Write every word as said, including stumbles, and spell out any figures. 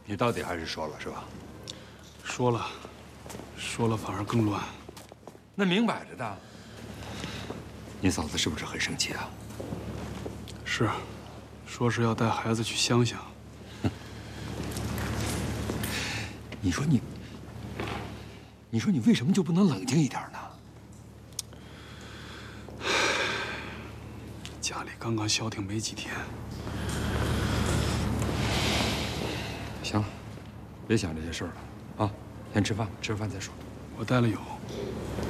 你到底还是说了是吧？ 说了，说了反而更乱。 那明摆着的。你嫂子是不是很生气啊？ 是，说是要带孩子去乡下。 你说你，你说你为什么就不能冷静一点呢？ 家里刚刚消停没几天。 行了，别想这些事儿了啊，先吃饭吧，吃饭再说。 我带了油。